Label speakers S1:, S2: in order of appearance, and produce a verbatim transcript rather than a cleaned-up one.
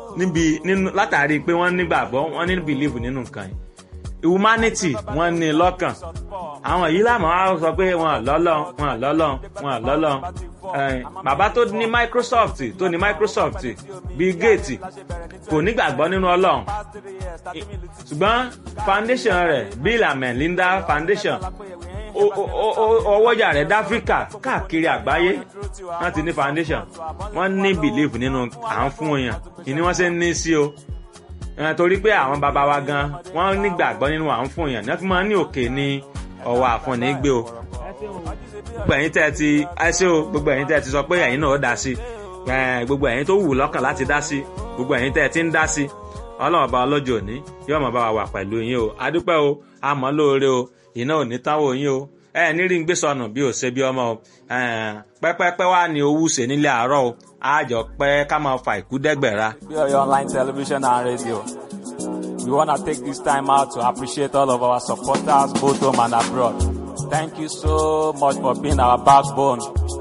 S1: níbi nínú látàrí pé wọ́n nígbàgbọ́ wọ́n ní believe nínú nǹkan yìí humanity wọ́n ní lọ́kàn àwọn yìí láàmú á sọ pé wọn lọ́lọ́ wọn lọ́lọ́ wọn lọ́lọ́ bàbá tó ní Microsoft tó ní Microsoft Bill Gates kò nígbàgbọ́ nínú Ọlọ́run ṣùgbọ́n foundation rẹ̀ Bill and Melinda Foundation ọwọ́jà rẹ̀ dáfíríkà káàkiri àgbáyé wọ́n ti ní foundation wọ́n ní belief nínú à ń fún èèyàn ìní wọ́n ṣe ń ní sí o torí pé àwọn bàbá wa gan wọ́n nígbàgbọ́ nínú à ń fún èèyàn ní wọ́n fi máa ń ní òkè ní ọwọ́ àfọ̀nì gbé o gbogbo ẹ̀yin tẹ́ ti àìsí o gbogbo ẹ̀yin tẹ́ ti sọ pé ẹ̀yin náà ó dá sí gbogbo ẹ̀yin tó wù lọ́kàn láti dá sí gbogbo ẹ̀yin tẹ́ ti ń dá sí Ọlọ́run ọba ọlọ́jọ́ òní yóò máa bá wa wà pẹ̀lú yín o adúpẹ́ o àmọ́ lóore o iná ò ní táwọn yín o ẹ ní rí ń gbé sọnù bí ò ṣe bí ọmọ o pẹ́pẹ́pẹ́ wà ní owó ṣe nílé àárọ̀ o àjọ pẹ́ ká máa fa ìkú dẹ́gbẹ̀ra.
S2: Your online television and radio. We want to take this time out to appreciate all of our supporters, both home and abroad. Thank you so much for being our backbone.